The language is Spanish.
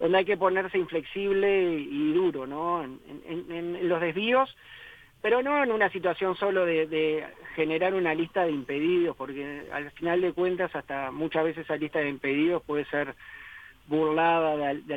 donde hay que ponerse inflexible y duro, ¿no? En los desvíos, pero no en una situación solo de generar una lista de impedidos, porque al final de cuentas hasta muchas veces esa lista de impedidos puede ser burlada de